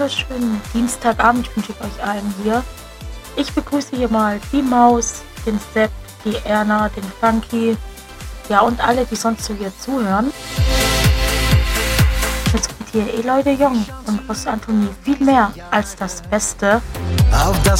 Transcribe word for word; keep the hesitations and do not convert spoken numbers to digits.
wunderschönen Dienstagabend wünsche ich euch allen hier. Ich begrüße hier mal die Maus, den Sepp, die Erna, den Funky, ja und alle, die sonst so hier zuhören. Jetzt kommt hier Eloy de Jong und Ross Anthony viel mehr als das Beste. Auf das